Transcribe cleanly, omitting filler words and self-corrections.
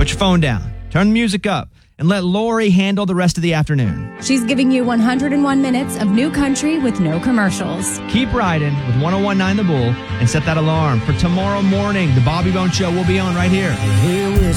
Put your phone down, turn the music up, and let Lori handle the rest of the afternoon. She's giving you 101 minutes of new country with no commercials. Keep riding with 101.9 The Bull and set that alarm for tomorrow morning. The Bobby Bone Show will be on right here. Here with